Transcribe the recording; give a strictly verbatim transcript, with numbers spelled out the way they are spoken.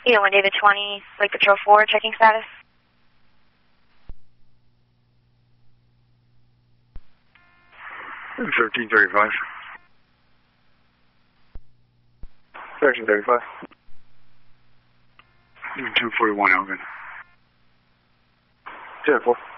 Kilo one David twenty, Lake Patrol four, checking status. thirteen thirty-five. thirteen thirty-five. two forty-one, Elgin. ten four.